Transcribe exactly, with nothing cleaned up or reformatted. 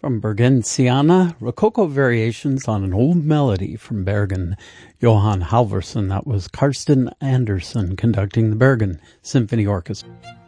From Bergensiana, Rococo Variations on an Old Melody from Bergen. Johan Halvorsen, that was Karsten Andersen conducting the Bergen Symphony Orchestra.